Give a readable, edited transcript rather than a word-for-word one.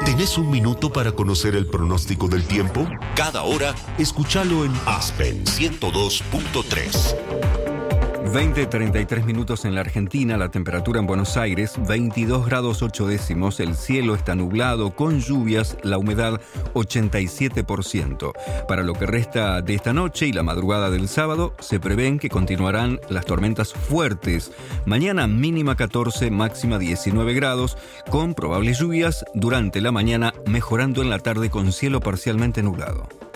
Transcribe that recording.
¿Tenés un minuto para conocer el pronóstico del tiempo? Cada hora, escúchalo en Aspen 102.3. 20:33 minutos en la Argentina, la temperatura en Buenos Aires 22 grados 8 décimos, el cielo está nublado con lluvias, la humedad 87%. Para lo que resta de esta noche y la madrugada del sábado, se prevén que continuarán las tormentas fuertes. Mañana mínima 14, máxima 19 grados, con probables lluvias durante la mañana, mejorando en la tarde con cielo parcialmente nublado.